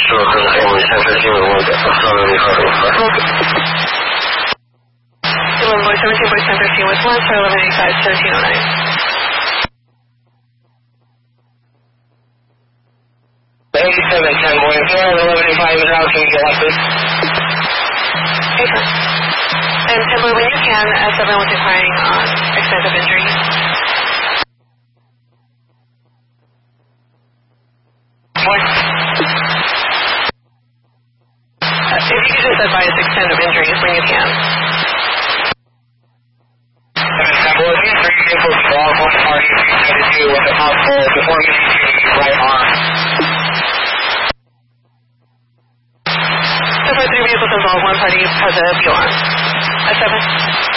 Sure, only 1015 will work. Affirmative, London Boy 17, Boy 1015 with 1, star 1185, 1709. 8710 Boy, 1185 is out, can you get like this? Okay, sir. And Timber, when you can, as everyone's inquiring on extent of injury. What? If you could just advise extent of injuries when you can. 710 Boy, these three vehicles involved, one party is to with a possible deformity to the right arm. So far, 3 vehicles involved, 1 party has a view on. A 7.